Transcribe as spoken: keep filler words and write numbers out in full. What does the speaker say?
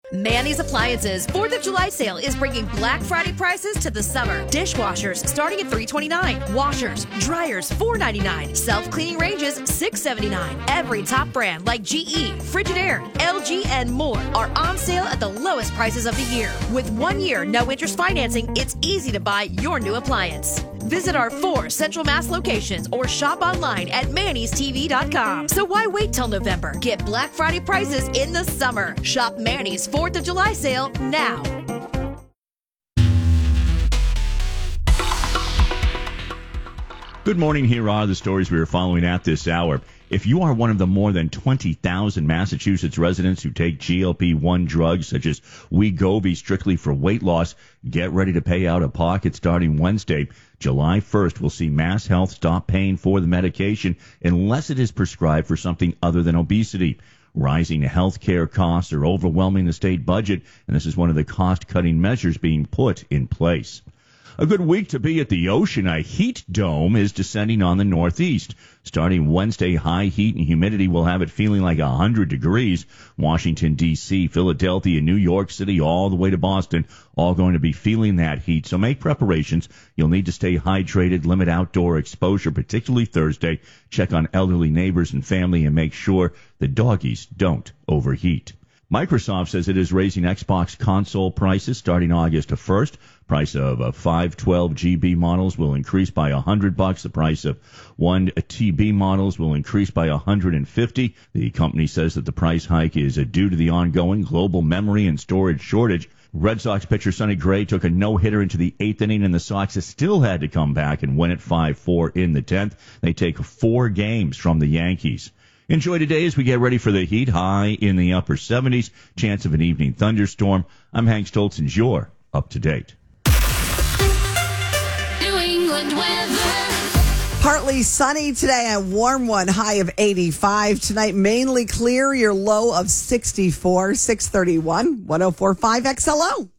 Manny's Appliances fourth of July sale is bringing Black Friday prices to the summer. Dishwashers starting at three twenty-nine. Washers, dryers four ninety-nine. Self-cleaning ranges six seventy-nine. Every top brand like G E, Frigidaire, L G, and more are on sale at the lowest prices of the year. With one year no interest financing, it's easy to buy your new appliance. Visit our four Central Mass locations or shop online at mannys t v dot com. So why wait till November? Get Black Friday prices in the summer. Shop Manny's fourth of July sale now. Good morning. Here are the stories we are following at this hour. If you are one of the more than twenty thousand Massachusetts residents who take G L P one drugs such as Wegovy strictly for weight loss, get ready to pay out of pocket starting Wednesday. July first, we'll see Mass Health stop paying for the medication unless it is prescribed for something other than obesity. Rising health care costs are overwhelming the state budget, and this is one of the cost-cutting measures being put in place. A good week to be at the ocean. A heat dome is descending on the northeast. Starting Wednesday, high heat and humidity will have it feeling like one hundred degrees. Washington, D C, Philadelphia, New York City, all the way to Boston, all going to be feeling that heat. So make preparations. You'll need to stay hydrated, limit outdoor exposure, particularly Thursday. Check on elderly neighbors and family and make sure the doggies don't overheat. Microsoft says it is raising Xbox console prices starting August first. Price of uh, five twelve G B models will increase by one hundred bucks. The price of one T B models will increase by one hundred fifty. The company says that the price hike is uh, due to the ongoing global memory and storage shortage. Red Sox pitcher Sonny Gray took a no-hitter into the eighth inning, and the Sox still had to come back and win it five four in the tenth. They take four games from the Yankees. Enjoy today as we get ready for the heat, high in the upper seventies. Chance of an evening thunderstorm. I'm Hank Stoltz, and you're up to date. New England weather. Partly sunny today, a warm one, high of eighty-five. Tonight, mainly clear, your low of sixty-four, six thirty-one, one oh four point five X L O.